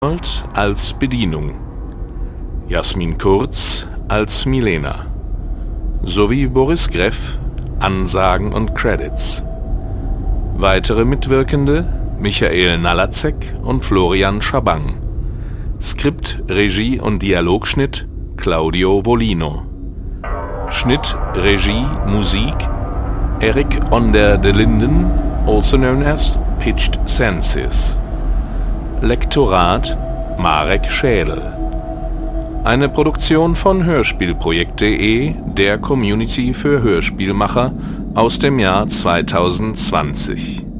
Arnold als Bedienung, Jasmin Kurz als Milena, sowie Boris Greff, Ansagen und Credits. Weitere Mitwirkende: Michael Nalacek und Florian Schabang. Skript, Regie und Dialogschnitt Claudio Volino. Schnitt, Regie, Musik Erik Onder de Linden, also known as Pitched Senses. Lektorat Marek Schädel. Eine Produktion von Hörspielprojekt.de, der Community für Hörspielmacher, aus dem Jahr 2020.